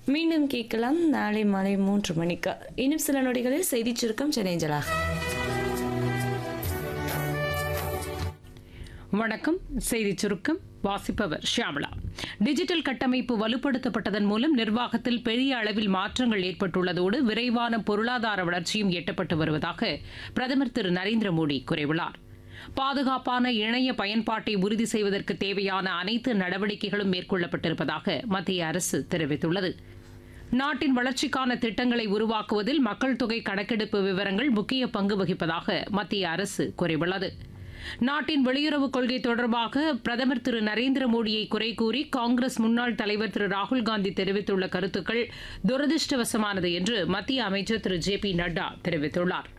மீண்டும் கேட்கலாம் நாளை மாலை 3 மணிக்கு. இன்னும் சில நொடிகளில் செய்திச் சுருக்கம் சென்னைஞ்சலாக. வணக்கம். செய்திச் சுருக்கம் வாசிப்பவர் ஷியாமளா. டிஜிட்டல் கட்டமைப்பு வலுப்படுத்தப்பட்டதன் மூலம் நிர்வாகத்தில் பெரிய அளவில் மாற்றங்கள் ஏற்பட்டுள்ளதோடு விரைவான பொருளாதார வளர்ச்சியும் எட்டப்பட்டு வருவதாக பிரதமர் திரு நரேந்திர மோடி கூறியுள்ளார். பாதுகாப்பான இணைய பயன்பாட்டை உறுதி செய்வதற்கு தேவையான அனைத்து நடவடிக்கைகளும் மேற்கொள்ளப்பட்டிருப்பதாக மத்திய அரசு தெரிவித்துள்ளது. நாட்டின் வளர்ச்சிக்கான திட்டங்களை உருவாக்குவதில் மக்கள் தொகை கணக்கெடுப்பு விவரங்கள் முக்கிய பங்கு வகிப்பதாக மத்திய அரசு கூறியுள்ளது. நாட்டின் வெளியுறவுக் கொள்கை தொடர்பாக பிரதமர் திரு நரேந்திர மோடியை குறை கூறி காங்கிரஸ் முன்னாள் தலைவர் திரு ராகுல்காந்தி தெரிவித்துள்ள கருத்துக்கள் துரதிருஷ்டவசமானது என்று மத்திய அமைச்சர் திரு ஜே.பி. நட்டா தெரிவித்துள்ளார்.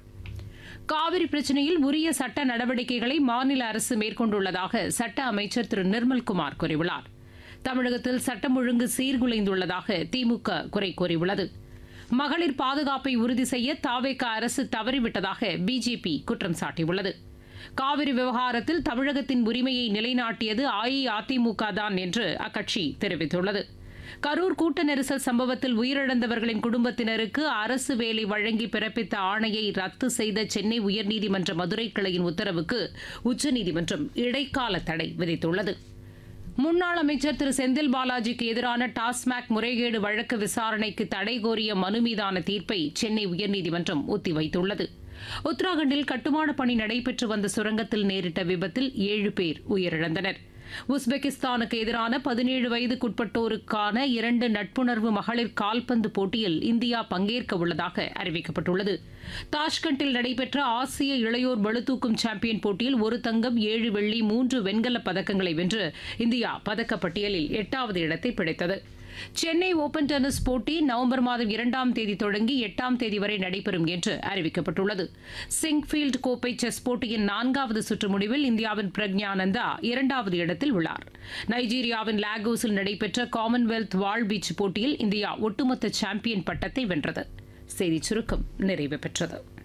காவிரி பிரச்சினையில் உரிய சட்ட நடவடிக்கைகளை மாநில அரசு மேற்கொண்டுள்ளதாக சட்ட அமைச்சர் திரு நிர்மல்குமார் கூறியுள்ளார். தமிழகத்தில் சட்டம் ஒழுங்கு சீர்குலைந்துள்ளதாக திமுக குறை கூறியுள்ளது. மகளிர் பாதுகாப்பை உறுதி செய்ய தாவேக அரசு தவறிவிட்டதாக பிஜேபி குற்றம் சாட்டியுள்ளது. காவிரி விவகாரத்தில் தமிழகத்தின் உரிமையை நிலைநாட்டியது அஇஅதிமுக தான் என்று அக்கட்சி தெரிவித்துள்ளது. கரூர் கூட்ட நெரிசல் சம்பவத்தில் உயிரிழந்தவர்களின் குடும்பத்தினருக்கு அரசு வேலை வழங்கி பிறப்பித்த ஆணையை ரத்து செய்த சென்னை உயர்நீதிமன்ற மதுரை கிளையின் உத்தரவுக்கு உச்சநீதிமன்றம் இடைக்கால தடை விதித்துள்ளது. முன்னாள் அமைச்சர் திரு செந்தில் பாலாஜிக்கு எதிரான டாஸ்மாக் முறைகேடு வழக்கு விசாரணைக்கு தடை கோரிய மனு மீதான தீர்ப்பை சென்னை உயர்நீதிமன்றம் ஒத்திவைத்துள்ளது. உத்தராகண்டில் கட்டுமான பணி நடைபெற்று வந்த சுரங்கத்தில் நேரிட்ட விபத்தில் 7 பேர் உயிரிழந்தனர். உஸ்பெகிஸ்தானுக்கு எதிரான 17 வயதுக்குட்பட்டோருக்கான 2 நட்புணர்வு மகளிர் கால்பந்து போட்டியில் இந்தியா பங்கேற்க உள்ளதாக அறிவிக்கப்பட்டுள்ளது. தாஷ்கண்டில் நடைபெற்ற ஆசிய இளையோர் பளுதூக்கும் சாம்பியன் போட்டியில் 1 தங்கம் 7 வெள்ளி 3 வெண்கலப் பதக்கங்களை வென்று இந்தியா பதக்கப்பட்டியலில் 8வது இடத்தை பிடித்தது. சென்னை ஓபன் டென்னிஸ் போட்டி நவம்பர் மாதம் 2ஆம் தேதி தொடங்கி 8ஆம் தேதி வரை நடைபெறும் என்று அறிவிக்கப்பட்டுள்ளது. சிங்ஃபீல்டு கோப்பை செஸ் போட்டியின் 4வது சுற்று முடிவில் இந்தியாவின் பிரக்ஞானந்தா 2வது இடத்தில் உள்ளார். நைஜீரியாவின் லாகோஸில் நடைபெற்ற காமன்வெல்த் வாள்வீச்சு போட்டியில் இந்தியா ஒட்டுமொத்த சாம்பியன் பட்டத்தை வென்றது. செய்திச் சுருக்கம் நிறைவு பெற்றது.